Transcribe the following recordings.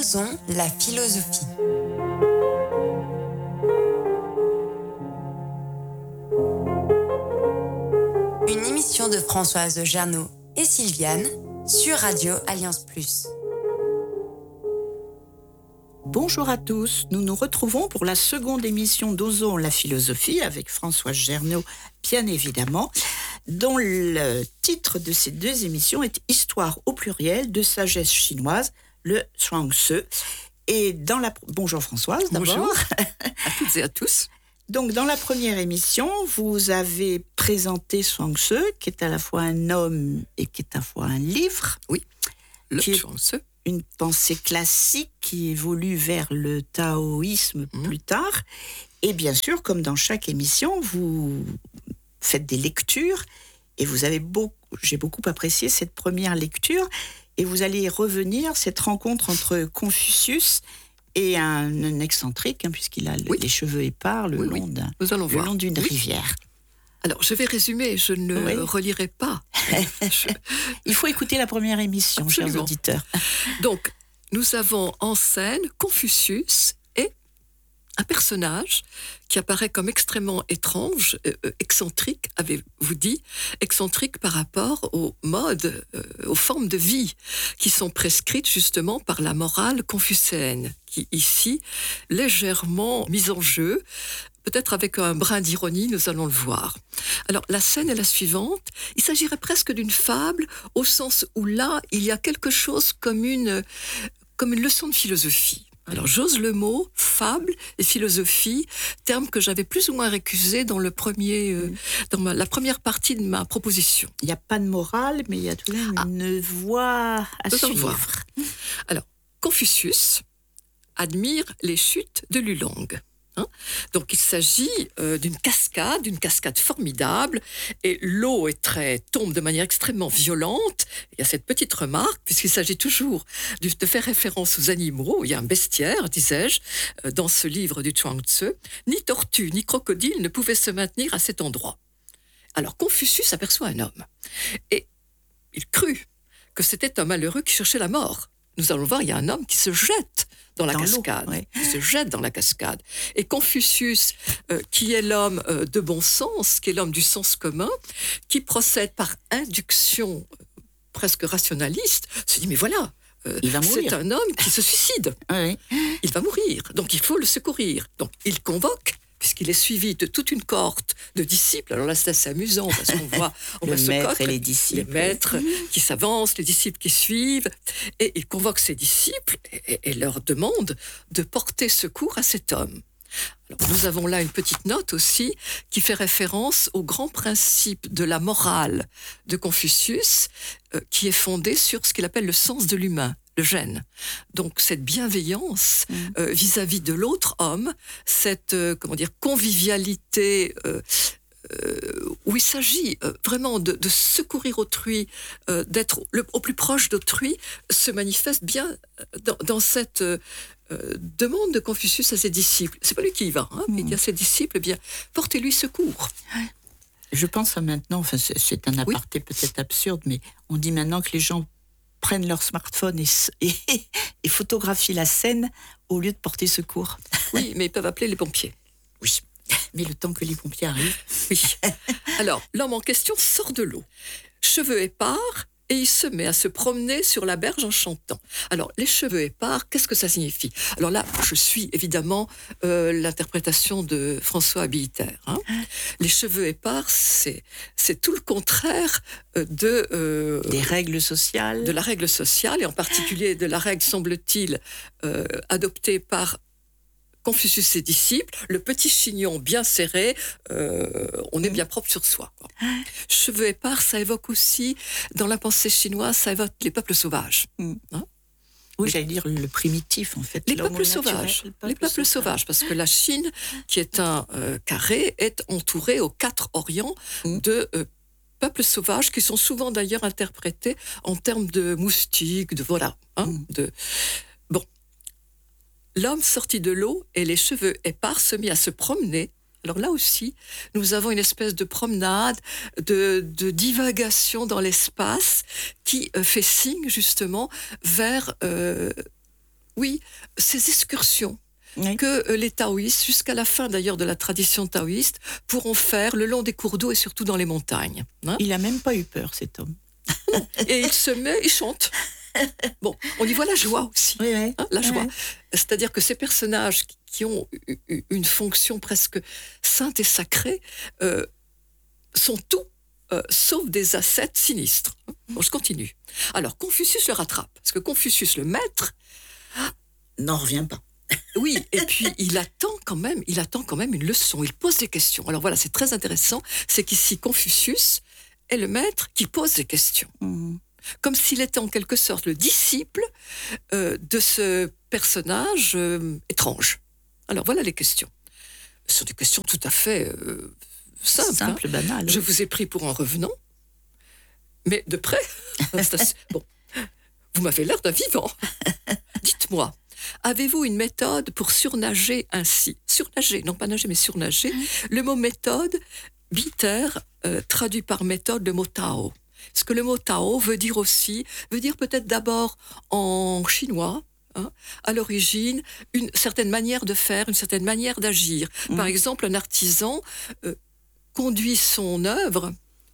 Osons la philosophie. Une émission de Françoise Gernaud et Sylviane sur Radio Alliance Plus. Bonjour à tous, nous nous retrouvons pour la seconde émission d'Osons la philosophie avec Françoise Gernaud, bien évidemment, dont le titre de ces deux émissions est Histoire au pluriel de sagesse chinoise, le Zhuangzi. Et Bonjour Françoise, d'abord. Bonjour à toutes et à tous. Donc, dans la première émission, vous avez présenté Zhuangzi, qui est à la fois un homme et qui est à la fois un livre. Oui, le Zhuangzi. Une pensée classique qui évolue vers le taoïsme plus tard. Et bien sûr, comme dans chaque émission, vous faites des lectures et j'ai beaucoup apprécié cette première lecture et vous allez revenir, cette rencontre entre Confucius et un excentrique, puisqu'il a les cheveux épars le long d'une rivière. Alors, je vais résumer, je ne relirai pas. Il faut écouter la première émission, Absolument. Chers auditeurs. Donc, nous avons en scène Confucius et un personnage qui apparaît comme extrêmement étrange, excentrique, avez-vous dit, excentrique par rapport aux modes, aux formes de vie qui sont prescrites justement par la morale confucéenne, qui ici, légèrement mise en jeu, peut-être avec un brin d'ironie, nous allons le voir. Alors, la scène est la suivante. Il s'agirait presque d'une fable, au sens où là, il y a quelque chose comme une leçon de philosophie. Alors, j'ose le mot, fable et philosophie, termes que j'avais plus ou moins récusés dans la première partie de ma proposition. Il n'y a pas de morale, mais il y a tout de même une voie à suivre. Alors, Confucius admire les chutes de Lulong. Donc il s'agit d'une cascade formidable, et l'eau tombe de manière extrêmement violente. Il y a cette petite remarque, puisqu'il s'agit toujours de faire référence aux animaux. Il y a un bestiaire, disais-je, dans ce livre du Zhuangzi. Ni tortue, ni crocodile ne pouvaient se maintenir à cet endroit. Alors Confucius aperçoit un homme, et il crut que c'était un malheureux qui cherchait la mort. Nous allons voir, il y a un homme qui se jette dans la cascade. Il se jette dans la cascade. Et Confucius, qui est l'homme de bon sens, qui est l'homme du sens commun, qui procède par induction presque rationaliste, se dit, mais voilà, c'est un homme qui se suicide. Il va mourir, donc il faut le secourir. Donc il convoque, puisqu'il est suivi de toute une cohorte de disciples. Alors là, c'est assez amusant, parce qu'on voit le maître et les disciples. Les maîtres qui s'avancent, les disciples qui suivent. Et il convoque ses disciples et leur demande de porter secours à cet homme. Alors, nous avons là une petite note aussi qui fait référence au grand principe de la morale de Confucius, qui est fondé sur ce qu'il appelle le sens de l'humain, le gène. Donc cette bienveillance vis-à-vis de l'autre homme, cette convivialité où il s'agit vraiment de secourir autrui, d'être au plus proche d'autrui, se manifeste bien dans cette demande de Confucius à ses disciples. C'est pas lui qui y va, mais il dit à ses disciples, portez-lui secours. Je pense à maintenant, c'est un aparté peut-être absurde, mais on dit maintenant que les gens prennent leur smartphone et photographient la scène au lieu de porter secours. Oui, mais ils peuvent appeler les pompiers. Oui, mais le temps que les pompiers arrivent. Oui. Alors, l'homme en question sort de l'eau, cheveux épars, et il se met à se promener sur la berge en chantant. Alors, les cheveux épars, qu'est-ce que ça signifie ? Alors là, je suis évidemment l'interprétation de François Habiliter. Les cheveux épars, c'est tout le contraire des règles sociales. De la règle sociale, et en particulier de la règle, semble-t-il, adoptée par Confucius et ses disciples, le petit chignon bien serré, on est bien propre sur soi. Cheveux épars, ça évoque aussi, dans la pensée chinoise, ça évoque les peuples sauvages. Oui, j'allais dire le primitif, en fait. Les peuples sauvages, parce que la Chine, qui est un carré, est entourée aux 4 orients de peuples sauvages, qui sont souvent d'ailleurs interprétés en termes de moustiques, L'homme sortit de l'eau et les cheveux épars se mit à se promener. Alors là aussi, nous avons une espèce de promenade, de divagation dans l'espace qui fait signe justement vers Oui, ces excursions Oui. que les taoïstes, jusqu'à la fin d'ailleurs de la tradition taoïste, pourront faire le long des cours d'eau et surtout dans les montagnes. Hein. Il n'a même pas eu peur, cet homme. Et il se met, il chante. Bon, on y voit la joie aussi. Oui, oui. Hein, la joie. Ouais. C'est-à-dire que ces personnages qui ont une fonction presque sainte et sacrée sont tout sauf des ascètes sinistres. Bon, je continue. Alors, Confucius le rattrape, parce que Confucius, le maître, N'en revient pas. oui, et puis il attend quand même une leçon, il pose des questions. Alors voilà, c'est très intéressant, c'est qu'ici, Confucius est le maître qui pose des questions. Mhm. Comme s'il était en quelque sorte le disciple de ce personnage étrange. Alors voilà les questions. Ce sont des questions tout à fait simples. Simple, banal. Je vous ai pris pour un revenant, mais de près. Bon, vous m'avez l'air d'un vivant. Dites-moi, avez-vous une méthode pour surnager ainsi? Surnager, non pas nager, mais surnager. Le mot méthode, biter, traduit par méthode le mot Tao. Ce que le mot Tao veut dire peut-être d'abord en chinois, hein, à l'origine, une certaine manière de faire, une certaine manière d'agir. Par exemple, un artisan conduit son œuvre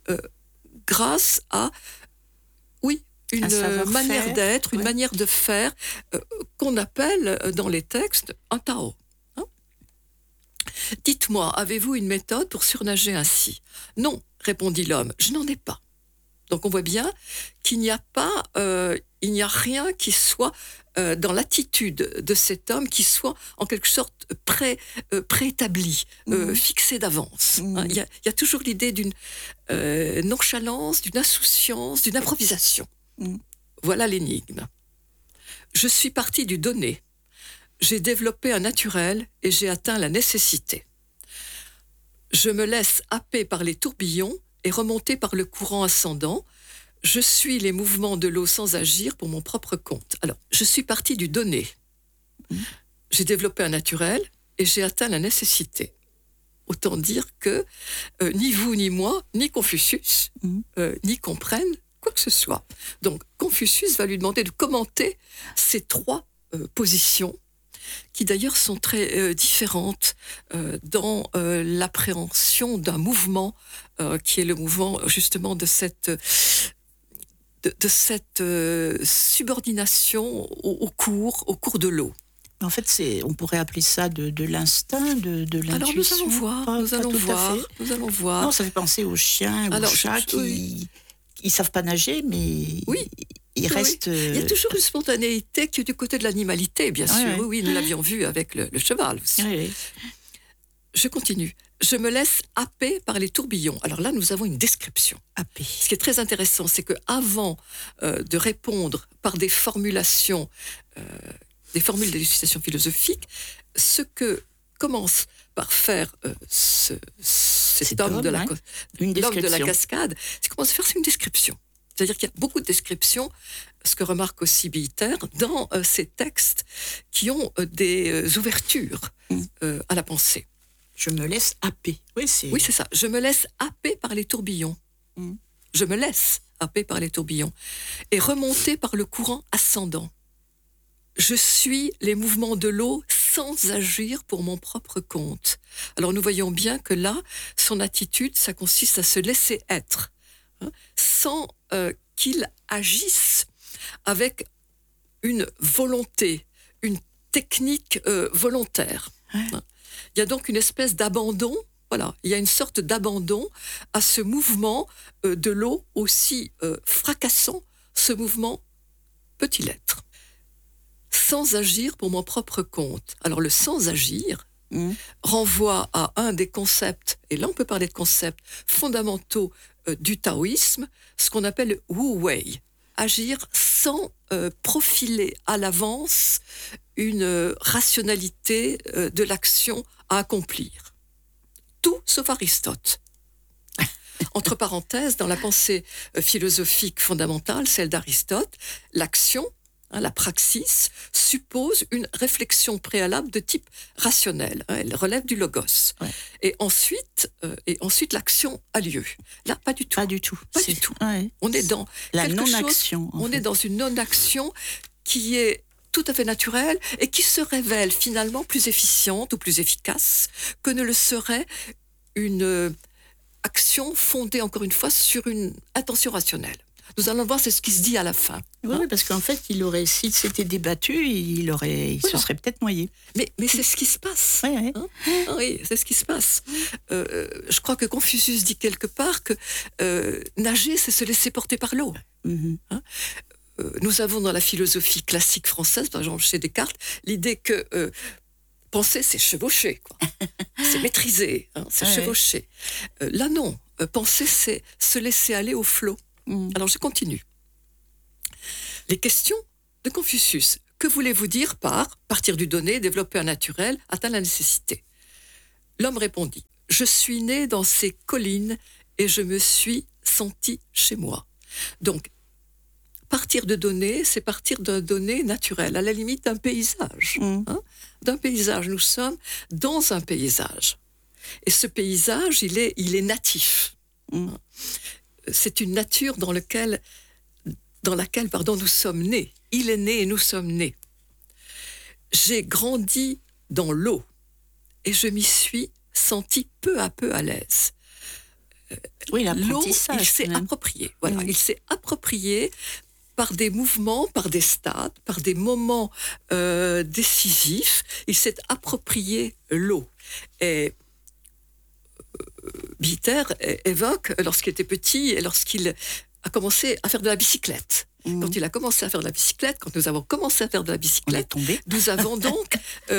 grâce à, oui, une manière d'être, une manière de faire qu'on appelle dans les textes un Tao. Hein. Dites-moi, avez-vous une méthode pour surnager ainsi? Non, répondit l'homme, je n'en ai pas. Donc on voit bien qu'il n'y a pas, il n'y a rien qui soit dans l'attitude de cet homme qui soit en quelque sorte préétabli, fixé d'avance. Hein. Il y a toujours l'idée d'une nonchalance, d'une insouciance, d'une improvisation. Voilà l'énigme. Je suis parti du donné. J'ai développé un naturel et j'ai atteint la nécessité. Je me laisse happer par les tourbillons et remonter par le courant ascendant. Je suis les mouvements de l'eau sans agir pour mon propre compte. Alors, je suis parti du donné. J'ai développé un naturel et j'ai atteint la nécessité. Autant dire que ni vous, ni moi, ni Confucius, n'y comprennent quoi que ce soit. Donc, Confucius va lui demander de commenter ces trois positions qui d'ailleurs sont très différentes dans l'appréhension d'un mouvement qui est le mouvement justement de cette subordination au cours de l'eau. En fait, on pourrait appeler ça de l'instinct, de l'intuition. Alors nous allons voir. Non, ça fait penser aux chiens, aux chats qui ne savent pas nager, mais ils restent... Il y a toujours une spontanéité qui est du côté de l'animalité, bien sûr. Oui, nous l'avions vu avec le cheval aussi. Oui. Je continue. Je me laisse happer par les tourbillons. Alors là, nous avons une description. Happer. Ce qui est très intéressant, c'est qu'avant de répondre par des formulations, des formules d'élucidation philosophique, ce que commence par faire cet homme de la cascade, c'est commence à faire une description. C'est-à-dire qu'il y a beaucoup de descriptions, ce que remarque aussi Biter, dans ces textes qui ont des ouvertures à la pensée. Je me laisse happer. Oui, c'est ça. Je me laisse happer par les tourbillons. Je me laisse happer par les tourbillons et remonter par le courant ascendant. Je suis les mouvements de l'eau sans agir pour mon propre compte. Alors nous voyons bien que là, son attitude, ça consiste à se laisser être, hein, sans qu'il agisse avec une volonté, une technique volontaire. Hein. Il y a donc une espèce d'abandon, voilà, il y a une sorte d'abandon à ce mouvement de l'eau aussi fracassant, ce mouvement peut-il être. Sans agir pour mon propre compte. Alors le sans agir renvoie à un des concepts, et là on peut parler de concepts fondamentaux du taoïsme, ce qu'on appelle le wu wei, agir sans profiler à l'avance une rationalité de l'action à accomplir. Tout sauf Aristote. Entre parenthèses, dans la pensée philosophique fondamentale, celle d'Aristote, l'action, la praxis, suppose une réflexion préalable de type rationnel. Elle relève du logos. Ouais. Et ensuite, l'action a lieu. Là, pas du tout. Pas du tout. Pas du tout. Ouais. On est dans la non-action. On est dans une non-action qui est tout à fait naturelle et qui se révèle finalement plus efficiente ou plus efficace que ne le serait une action fondée, encore une fois, sur une intention rationnelle. Nous allons voir, c'est ce qui se dit à la fin. Oui, parce qu'en fait, s'il s'était débattu, il se serait peut-être noyé. Mais c'est ce qui se passe. Oui, oui. Oui, c'est ce qui se passe. Je crois que Confucius dit quelque part que nager, c'est se laisser porter par l'eau. Mhm. Nous avons dans la philosophie classique française, par exemple chez Descartes, l'idée que penser, c'est chevaucher, quoi. C'est maîtriser, c'est chevaucher. Là, non. Penser, c'est se laisser aller au flot. Alors, je continue. Les questions de Confucius. Que voulez-vous dire par partir du donné, développer un naturel, atteindre la nécessité? L'homme répondit. Je suis né dans ces collines et je me suis senti chez moi. Donc, partir de données, c'est partir d'un donné naturel, à la limite d'un paysage. D'un paysage, nous sommes dans un paysage. Et ce paysage, il est natif. C'est une nature dans laquelle nous sommes nés. Il est né et nous sommes nés. J'ai grandi dans l'eau et je m'y suis senti peu à peu à l'aise. Oui, L'eau, l'apprentissage. il s'est approprié. Voilà, il s'est approprié par des mouvements, par des stades, par des moments décisifs. Il s'est approprié l'eau. Et Bitter évoque, lorsqu'il était petit et lorsqu'il a commencé à faire de la bicyclette. Quand il a commencé à faire de la bicyclette, quand nous avons commencé à faire de la bicyclette, nous avons donc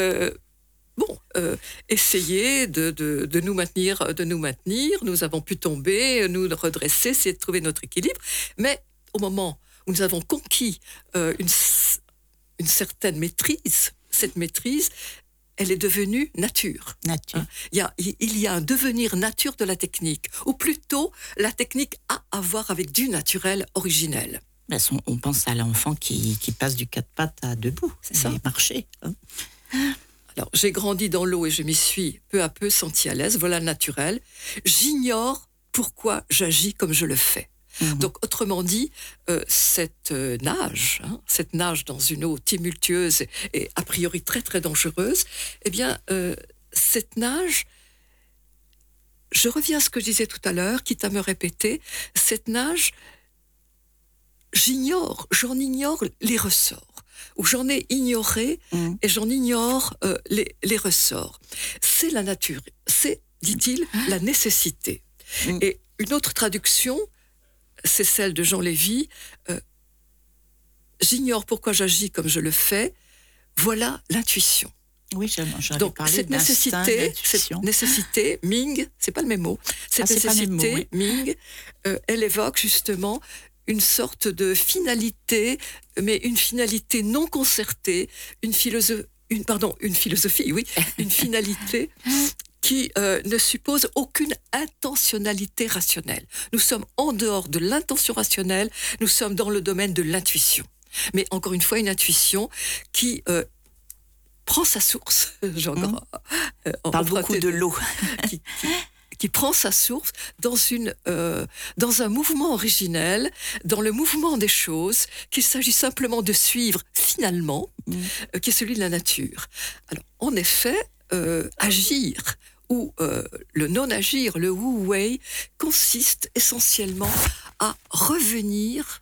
essayé de nous maintenir. Nous avons pu tomber, nous redresser, essayer de trouver notre équilibre. Mais au moment où nous avons conquis une certaine maîtrise, cette maîtrise, elle est devenue nature. Il y a un devenir nature de la technique, ou plutôt la technique a à voir avec du naturel originel. On pense à l'enfant qui passe du 4 pattes à debout, c'est ça. Marcher. Alors, j'ai grandi dans l'eau et je m'y suis peu à peu senti à l'aise, voilà le naturel. J'ignore pourquoi j'agis comme je le fais. Donc, autrement dit, cette nage dans une eau tumultueuse et a priori très très dangereuse, eh bien, cette nage, je reviens à ce que je disais tout à l'heure, quitte à me répéter, cette nage, j'en ignore les ressorts, ou j'en ai ignoré et j'en ignore les ressorts. C'est la nature, c'est, dit-il, la nécessité. Et une autre traduction, c'est celle de Jean Lévy. J'ignore pourquoi j'agis comme je le fais. Voilà l'intuition. Oui, donc cette nécessité, Ming, c'est pas le même mot. Cette nécessité, Ming, elle évoque justement une sorte de finalité, mais une finalité non concertée, une philosophie, une finalité qui ne suppose aucune intentionnalité rationnelle. Nous sommes en dehors de l'intention rationnelle, nous sommes dans le domaine de l'intuition. Mais encore une fois, une intuition qui prend sa source. On parle beaucoup de l'eau. qui prend sa source dans un mouvement originel, dans le mouvement des choses, qu'il s'agit simplement de suivre finalement, qui est celui de la nature. Alors, en effet, agir ou le non-agir, le wu-wei, consiste essentiellement à revenir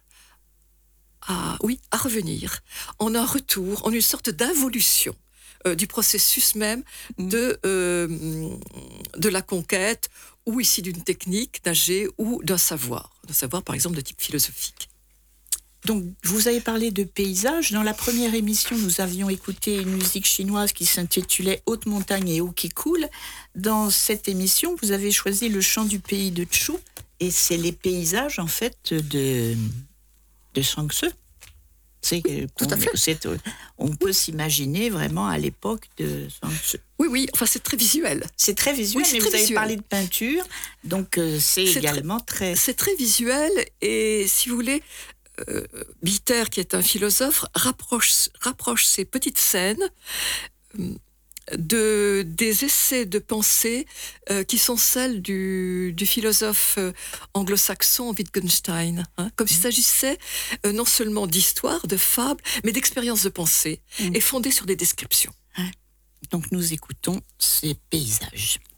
en un retour, en une sorte d'involution du processus même de la conquête, ou ici d'une technique, nager, ou d'un savoir par exemple de type philosophique. Donc, vous avez parlé de paysage. Dans la première émission, nous avions écouté une musique chinoise qui s'intitulait « Haute montagne et eau qui coule ». Dans cette émission, vous avez choisi le chant du pays de Chu, et c'est les paysages, en fait, de Shang-Tzu. Tout à fait. On peut s'imaginer vraiment à l'époque de Shang-Tzu. Oui, enfin c'est très visuel. C'est très visuel, mais vous avez parlé de peinture, donc c'est également très... C'est très visuel, et si vous voulez... Bitter, qui est un philosophe, rapproche ces petites scènes des essais de pensée qui sont celles du philosophe anglo-saxon Wittgenstein, hein, comme s'il s'agissait non seulement d'histoire, de fables, mais d'expériences de pensée, et fondées sur des descriptions. Donc nous écoutons ces paysages.